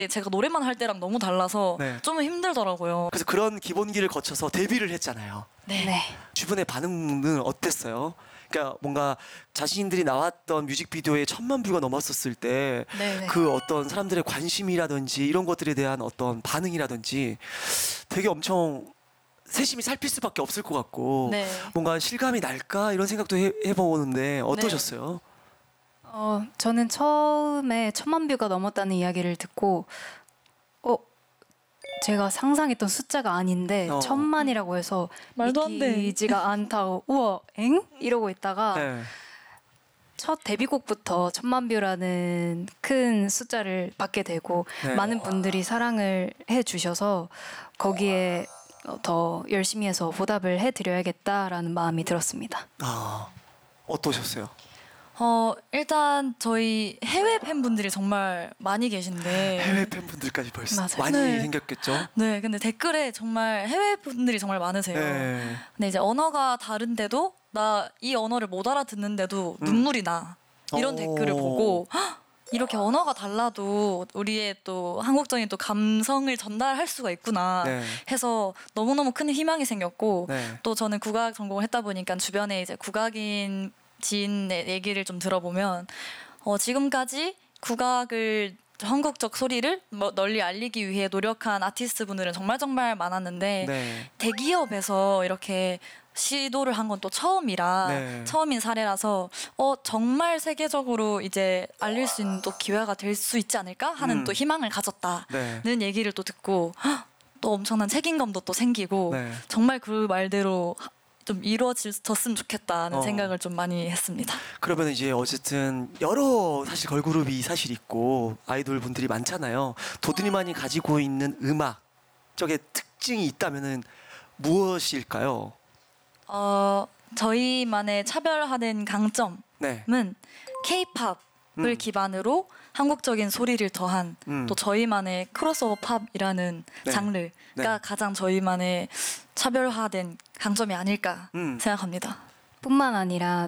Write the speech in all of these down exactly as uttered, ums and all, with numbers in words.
제가 노래만 할 때랑 너무 달라서 네. 좀 힘들더라고요. 그래서 그런 기본기를 거쳐서 데뷔를 했잖아요. 네. 네. 주변의 반응은 어땠어요? 그러니까 뭔가 자신들이 나왔던 뮤직비디오에 천만 뷰가 넘었었을 때 네. 그 어떤 사람들의 관심이라든지 이런 것들에 대한 어떤 반응이라든지 되게 엄청 세심히 살필 수밖에 없을 것 같고 네. 뭔가 실감이 날까 이런 생각도 해, 해보는데 어떠셨어요? 어, 저는 처음에 천만 뷰가 넘었다는 이야기를 듣고 어, 제가 상상했던 숫자가 아닌데 어. 천만이라고 해서 말도 안 돼. 믿기지가 않다고 우와 엥? 이러고 있다가 네. 첫 데뷔곡부터 천만 뷰라는 큰 숫자를 받게 되고 네. 많은 분들이 사랑을 해주셔서 거기에 더 열심히 해서 보답을 해드려야겠다라는 마음이 들었습니다. 아, 어떠셨어요? 어, 일단 저희 해외 팬분들이 정말 많이 계신데 해외 팬분들까지 벌써 맞아요. 많이 네. 생겼겠죠? 네, 근데 댓글에 정말 해외 분들이 정말 많으세요. 네. 근데 이제 언어가 다른데도 나 이 언어를 못 알아듣는데도 음. 눈물이 나. 이런 오. 댓글을 보고 헉, 이렇게 언어가 달라도 우리의 또 한국적인 또 감성을 전달할 수가 있구나 네. 해서 너무너무 큰 희망이 생겼고 네. 또 저는 국악 전공을 했다 보니까 주변에 이제 국악인 지인의 얘기를 좀 들어보면 어, 지금까지 국악을 한국적 소리를 뭐 널리 알리기 위해 노력한 아티스트 분들은 정말 정말 많았는데 네. 대기업에서 이렇게 시도를 한 건 또 처음이라 네. 처음인 사례라서 어 정말 세계적으로 이제 알릴 수 있는 또 기회가 될 수 있지 않을까 하는 음. 또 희망을 가졌다는 네. 얘기를 또 듣고 헉, 또 엄청난 책임감도 또 생기고 네. 정말 그 말대로 좀 이루어졌으면 좋겠다는 어. 생각을 좀 많이 했습니다. 그러면 이제 어쨌든 여러 사실 걸그룹이 사실 있고 아이돌 분들이 많잖아요. 도드니만이 가지고 있는 음악 쪽에 특징이 있다면은 무엇일까요? 어 저희만의 차별화된 강점은 네. K-팝을 음. 기반으로 한국적인 소리를 더한 음. 또 저희만의 크로스오버 팝이라는 네. 장르가 네. 가장 저희만의 차별화된 강점이 아닐까 음. 생각합니다. 뿐만 아니라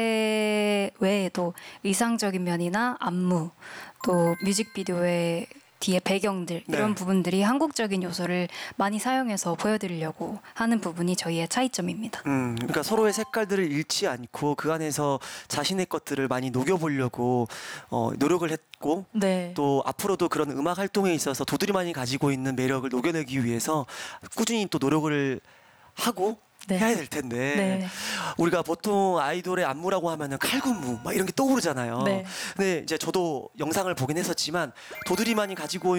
노래 외에도 의상적인 면이나 안무 또 뮤직비디오의 뒤에 배경들 네. 이런 부분들이 한국적인 요소를 많이 사용해서 보여드리려고 하는 부분이 저희의 차이점입니다. 음, 그러니까 서로의 색깔들을 잃지 않고 그 안에서 자신의 것들을 많이 녹여보려고 어, 노력을 했고 네. 또 앞으로도 그런 음악 활동에 있어서 도드리만이 가지고 있는 매력을 녹여내기 위해서 꾸준히 또 노력을 하고 네. 해야 될 텐데 네. 우리가 보통 아이돌의 안무라고 하면은 칼군무 막 이런 게 떠오르잖아요. 네. 근데 이제 저도 영상을 보긴 했었지만 도드리만이 가지고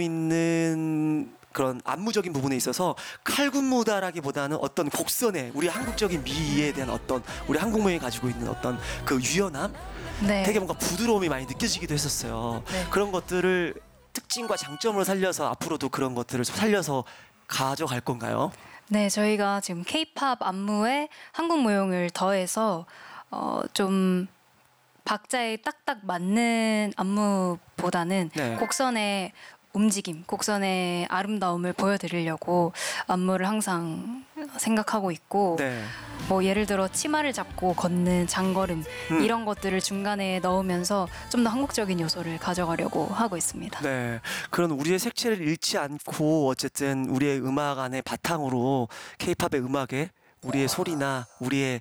있는 그런 안무적인 부분에 있어서 칼군무다라기보다는 어떤 곡선에 우리 한국적인 미에 대한 어떤 우리 한국무용이 가지고 있는 어떤 그 유연함, 네. 되게 뭔가 부드러움이 많이 느껴지기도 했었어요. 네. 그런 것들을 특징과 장점을 살려서 앞으로도 그런 것들을 살려서 가져갈 건가요? 네, 저희가 지금 K-팝 안무에 한국 무용을 더해서 어, 좀 박자에 딱딱 맞는 안무보다는 네. 곡선의 움직임, 곡선의 아름다움을 보여드리려고 안무를 항상 생각하고 있고 네. 뭐 예를 들어 치마를 잡고 걷는 장걸음 음. 이런 것들을 중간에 넣으면서 좀 더 한국적인 요소를 가져가려고 하고 있습니다. 네, 그런 우리의 색채를 잃지 않고 어쨌든 우리의 음악 안에 바탕으로 K-팝의 음악에 우리의 소리나 우리의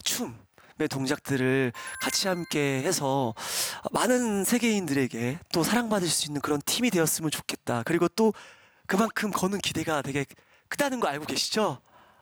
춤의 동작들을 같이 함께 해서 많은 세계인들에게 또 사랑받을 수 있는 그런 팀이 되었으면 좋겠다. 그리고 또 그만큼 거는 기대가 되게 크다는 거 알고 계시죠?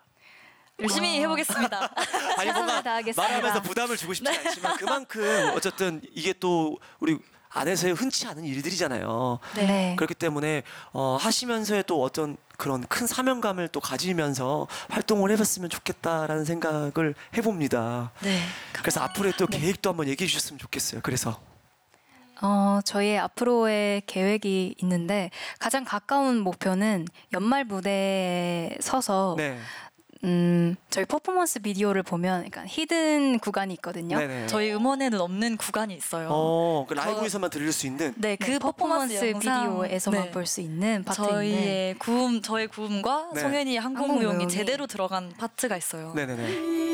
열심히 어. 해보겠습니다. 아니 최선을 뭔가 다하겠습니다. 말하면서 부담을 주고 싶지 않지만 그만큼 어쨌든 이게 또 우리 안에서의 흔치 않은 일들이잖아요. 네. 그렇기 때문에 어, 하시면서의 또 어떤 그런 큰 사명감을 또 가지면서 활동을 해봤으면 좋겠다라는 생각을 해봅니다. 네. 그래서 앞으로의 또 계획도 한번 얘기해 주셨으면 좋겠어요. 그래서 어, 저희의 앞으로의 계획이 있는데 가장 가까운 목표는 연말 무대에 서서 네, 음, 저희 퍼포먼스 비디오를 보면 약간 히든 구간이 있거든요. 네네. 저희 음원에는 없는 구간이 있어요. 어, 그 라이브에서만 들을 수 있는. 네, 그 네, 퍼포먼스, 퍼포먼스 영상, 비디오에서만 네. 볼 수 있는 파트인데 저희의 구음, 저의 구음과 네. 송현이의 한국 무용이 한국 무용이- 제대로 들어간 파트가 있어요. 네네네.